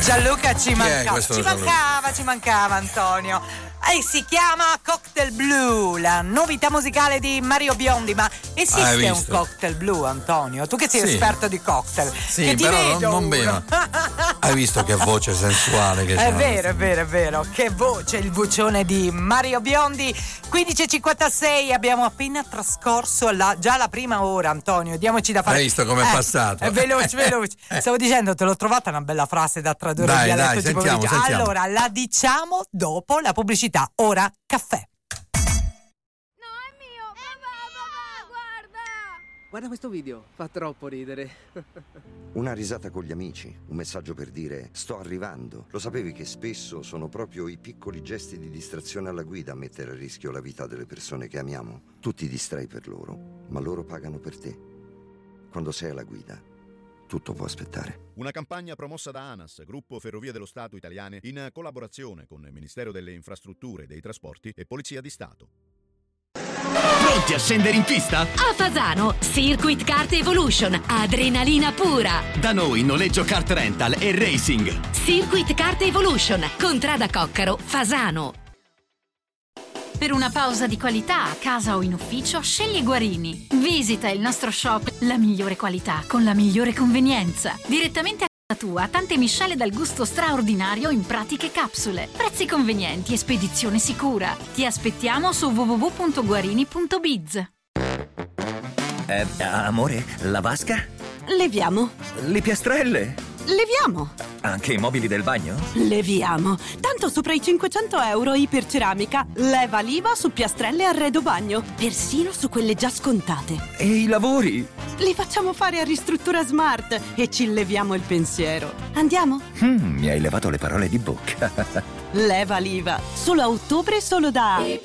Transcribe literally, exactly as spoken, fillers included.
Gianluca ci mancava, questo ci Gianluca? mancava, ci mancava Antonio. E si chiama Cocktail Blue, la novità musicale di Mario Biondi. Ma esiste Hai un visto? cocktail blu, Antonio? Tu che sei Sì. esperto di cocktail. Sì, che ti però vedo non, non uno. bene. Hai visto che voce sensuale che c'è? È vero, è vero, è vero. Che voce, il vocione di Mario Biondi. quindici e cinquantasei, abbiamo appena trascorso la, già la prima ora, Antonio. Diamoci da fare. Hai visto com'è Eh, passato? È veloce, veloce. Stavo dicendo, te l'ho trovata una bella frase da tradurre Dai, in dialetto dai, tipo sentiamo, dice. sentiamo. Allora, la diciamo dopo la pubblicità. Ora, caffè. Guarda questo video, fa troppo ridere. Una risata con gli amici, un messaggio per dire sto arrivando. Lo sapevi che spesso sono proprio i piccoli gesti di distrazione alla guida a mettere a rischio la vita delle persone che amiamo? Tu ti distrai per loro, ma loro pagano per te. Quando sei alla guida, tutto può aspettare. Una campagna promossa da ANAS, Gruppo Ferrovie dello Stato Italiane, in collaborazione con il Ministero delle Infrastrutture e dei Trasporti e Polizia di Stato. Pronti a scendere in pista? A Fasano, Circuit Kart Evolution, adrenalina pura. Da noi noleggio kart rental e racing. Circuit Kart Evolution, Contrada Coccaro, Fasano. Per una pausa di qualità a casa o in ufficio, scegli Guarini. Visita il nostro shop, la migliore qualità con la migliore convenienza. Direttamente a casa tua, tante miscele dal gusto straordinario in pratiche capsule. Prezzi convenienti e spedizione sicura. Ti aspettiamo su w w w punto guarini punto biz. Eh, amore, la vasca? Leviamo. Le piastrelle? Leviamo. Anche i mobili del bagno? Leviamo. Tanto sopra i cinquecento euro iperceramica. Leva l'I V A su piastrelle e arredo bagno. Persino su quelle già scontate. E i lavori? Li facciamo fare a Ristruttura Smart e ci leviamo il pensiero. Andiamo? Mm, mi hai levato le parole di bocca. Leva l'I V A. Solo a ottobre, solo da